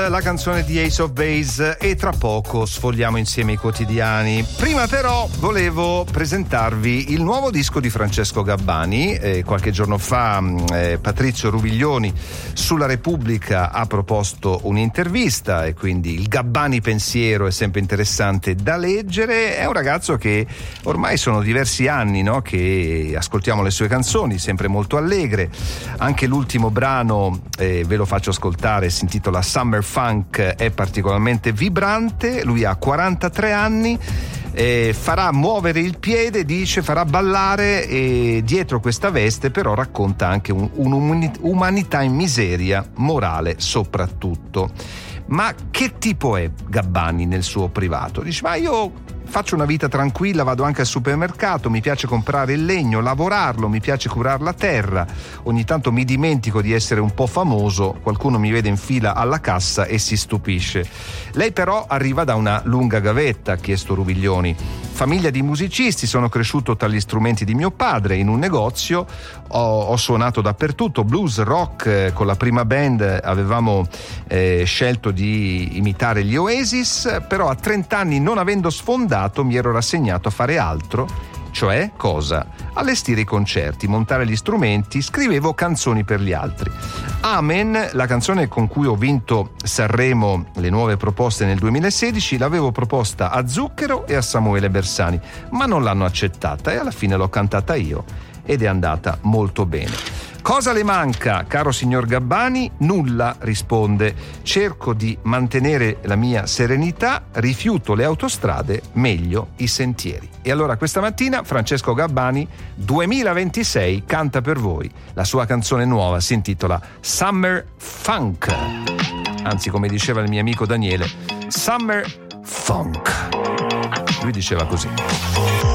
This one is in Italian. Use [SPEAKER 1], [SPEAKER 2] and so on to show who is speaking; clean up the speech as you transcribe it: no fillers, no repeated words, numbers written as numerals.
[SPEAKER 1] La canzone di Ace of Base, e tra poco sfogliamo insieme i quotidiani. Prima però volevo presentarvi il nuovo disco di Francesco Gabbani. Qualche giorno fa Patrizio Rubiglioni sulla Repubblica ha proposto un'intervista, e quindi il Gabbani pensiero è sempre interessante da leggere. È un ragazzo che ormai sono diversi anni, no, che ascoltiamo le sue canzoni, sempre molto allegre. Anche l'ultimo brano, ve lo faccio ascoltare, si intitola Summer Funk, è particolarmente vibrante. Lui ha 43 anni, farà muovere il piede, dice, farà ballare, e dietro questa veste però racconta anche un'umanità in miseria morale soprattutto. Ma che tipo è Gabbani nel suo privato? Dice: ma io faccio una vita tranquilla, vado anche al supermercato, mi piace comprare il legno, lavorarlo, mi piace curare la terra, ogni tanto mi dimentico di essere un po' famoso, qualcuno mi vede in fila alla cassa e si stupisce. Lei però arriva da una lunga gavetta, ha chiesto Rubiglioni. Famiglia di musicisti, sono cresciuto tra gli strumenti di mio padre, in un negozio ho suonato dappertutto, blues, rock. Con la prima band avevamo scelto di imitare gli Oasis, però a 30 anni, non avendo sfondato, mi ero rassegnato a fare altro. Cioè cosa? Allestire i concerti, montare gli strumenti, scrivevo canzoni per gli altri. Amen, la canzone con cui ho vinto Sanremo, le nuove proposte nel 2016, l'avevo proposta a Zucchero e a Samuele Bersani, ma non l'hanno accettata e alla fine l'ho cantata io ed è andata molto bene. Cosa le manca, caro signor Gabbani? Nulla, risponde. Cerco di mantenere la mia serenità, rifiuto le autostrade, meglio i sentieri. E allora questa mattina Francesco Gabbani 2026 canta per voi. La sua canzone nuova si intitola Summer Funk. Anzi, come diceva il mio amico Daniele, Summer Funk. Lui diceva così.